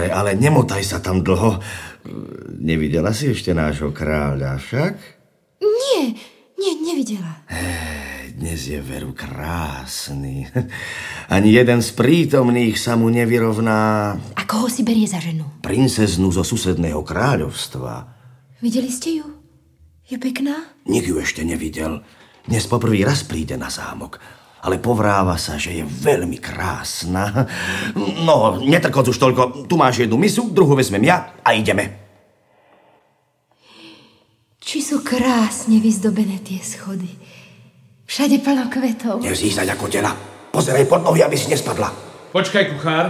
ale nemotaj sa tam dlho. Nevidela si ešte nášho kráľa však? Nie, nevidela. Dnes je veru krásny. Ani jeden z prítomných sa mu nevyrovná. A koho si berie za ženu? Princeznu zo susedného kráľovstva. Videli ste ju? Je pekná? Nik ju ešte nevidel. Dnes poprvý raz príde na zámok. Ale povráva sa, že je veľmi krásna. No, netrkoc už toľko. Tu máš jednu misu, druhú vezmem ja a ideme. Či sú krásne vyzdobené tie schody. Všade plno kvetov. Nezízať ako tela. Pozeraj pod nohy, aby si nespadla. Počkaj, kuchár.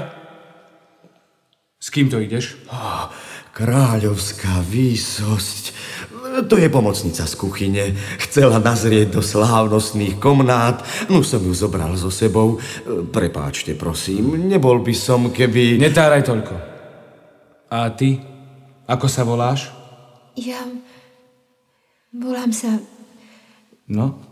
S kým to ideš? Kráľovská výsosť. To je pomocnica z kuchyne. Chcela nazrieť do slávnostných komnát. No som ju zobral so sebou. Prepáčte, prosím. Nebol by som, keby... Netáraj toľko. A ty? Ako sa voláš? Ja... volám sa... No?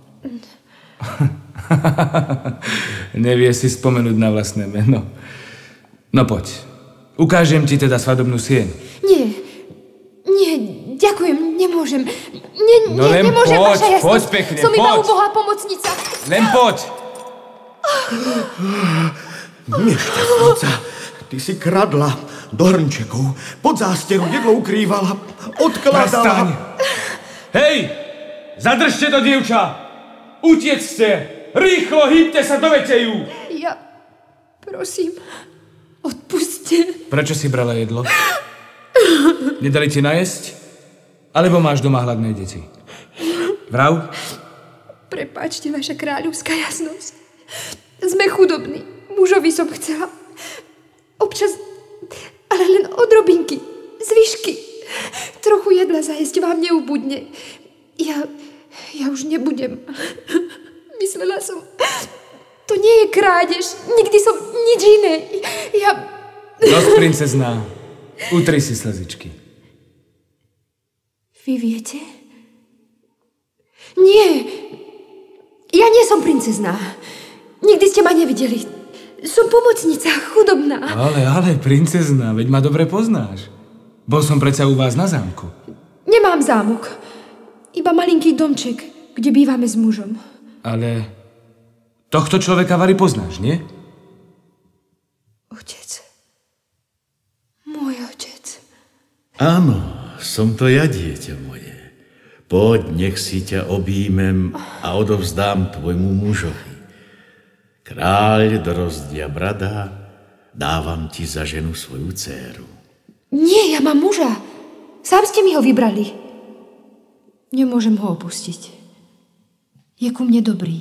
Nevie si spomenúť na vlastné meno. No poď. Ukážem ti teda svadobnú sieň. Nie, ďakujem, nemôžem. Nemôžem, poď, vaša jasnosť. poď pekne, Som iba poď. ubohá pomocnica. Len poď. Nešťastnica, ty si kradla do hrnčekov, pod zásteru jedlo ukrývala, odkladala... Prestaň. Hej, zadržte to, dievča. Utiecte! Rýchlo, hýbte sa, dovete ju! Ja... prosím, odpuste. Prečo si brala jedlo? Nedali ti najesť? Alebo máš doma hladné deti? Vrav? Prepáčte, vaša kráľovská jasnosť. Sme chudobní. Mužovi som chcela. Občas... ale len odrobinky. Zvyšky. Trochu jedla zajesť vám neubudne. Ja už nebudem. Myslela som... To nie je krádež. Nikdy som nič iné. Dosť, princezná. Utri si slzičky. Vy viete? Nie. Ja nie som princezná. Nikdy ste ma nevideli. Som pomocnica, chudobná. Ale, princezná, veď ma dobre poznáš. Bol som predsa u vás na zámku. Nemám zámok. Iba malinký domček, kde bývame s mužom. Ale tohto človeka vari poznáš, nie? Otec. Môj otec. Áno, som to ja, dieťa moje. Poď, nech si ťa objímem a odovzdám tvojmu mužovi. Kráľ Drozdia Brada, dávam ti za ženu svoju dcéru. Nie, ja mám muža. Sám ste mi ho vybrali. Nemôžem ho opustiť. Je ku mne dobrý.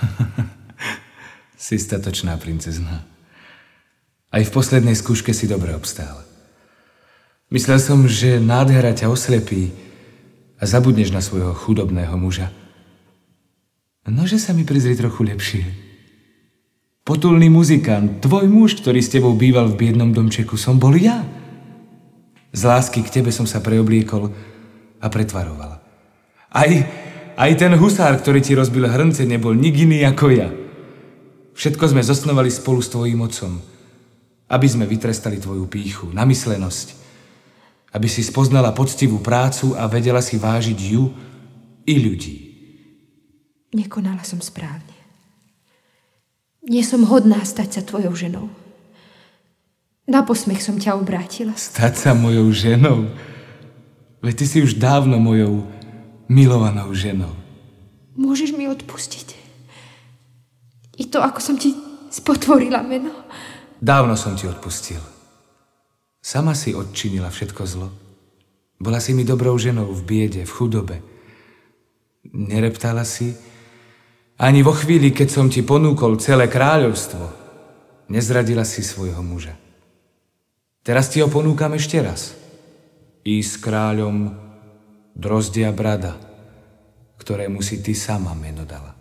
Si statočná princezná. Aj v poslednej skúške si dobre obstála. Myslel som, že nádhera ťa oslepí a zabudneš na svojho chudobného muža. Nože sa mi prizri trochu lepšie. Potulný muzikant, tvoj muž, ktorý s tebou býval v biednom domčeku, som bol ja. Z lásky k tebe som sa preobliekol a pretvaroval. Aj ten husár, ktorý ti rozbil hrnce, nebol nik iný ako ja. Všetko sme zosnovali spolu s tvojím otcom, aby sme vytrestali tvoju pýchu, namyslenosť, aby si spoznala poctivú prácu a vedela si vážiť ju i ľudí. Nekonala som správne. Nie som hodná stať sa tvojou ženou. Na posmech som ťa obrátila. Stať sa mojou ženou? Veď ty si už dávno mojou milovanou ženou. Môžeš mi odpustiť? I to, ako som ti spotvorila meno? Dávno som ti odpustil. Sama si odčinila všetko zlo. Bola si mi dobrou ženou v biede, v chudobe. Nereptala si, ani vo chvíli, keď som ti ponúkol celé kráľovstvo, nezradila si svojho muža. Teraz ti ho ponúkam ešte raz. Ísť s kráľom Drozdia Brada, ktorému si ty sama meno dala.